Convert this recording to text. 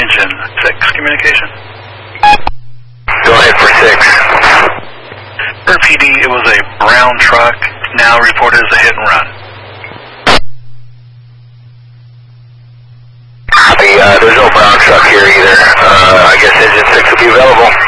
engine 6 communication. Go ahead for 6. For PD, it was a brown truck, now reported as a hit and run. Copy, there's no brown truck here either. I guess engine 6 will be available.